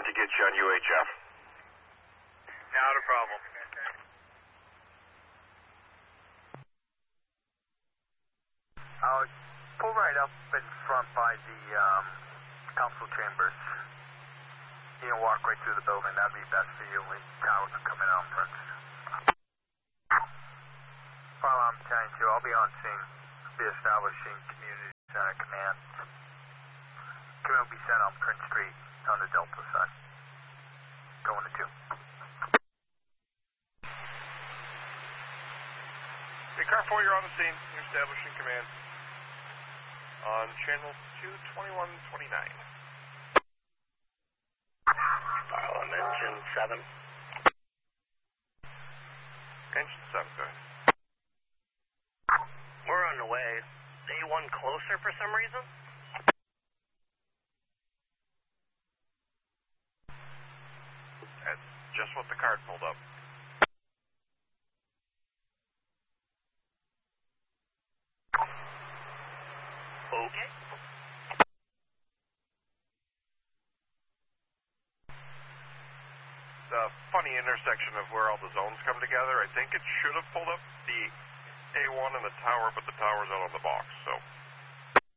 to get you on UHF. Not a problem. Pull right up in front by the council chambers. You can walk right through the building. That'd be best for you. Towers are coming out first. While I'm telling you, I'll be on scene. Be establishing community center command. Command will be set on Prince Street on the Delta side. Going to 2. Okay, Car 4, you're on the scene. You're establishing command on channel 22129. On engine 7. Engine 7, go ahead. We're on the way. A1 closer for some reason? That's just what the card pulled up. Okay. The funny intersection of where all the zones come together, I think it should have pulled up the A1 and the tower, but the tower's out on the box, so